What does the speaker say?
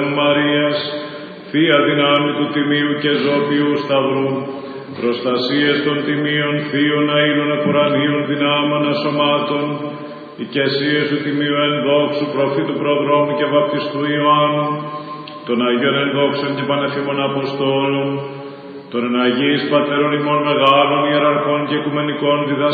Μαρίας, Θεία δυνάμει του Τιμίου και Ζώπιου Σταυρού, προστασίες των Τιμίων Θείων αήλων εκουρανίων δυνάμων ασωμάτων, οικεσίες του Τιμίου ενδόξου προφήτου προδρόμου και βαπτιστού Ιωάννου, των Αγίων ενδόξων και πανεφήμων Αποστόλων, των εναγείς πατέρων ημών μεγάλων ιεραρχών και οικουμενικών διδασκάλων,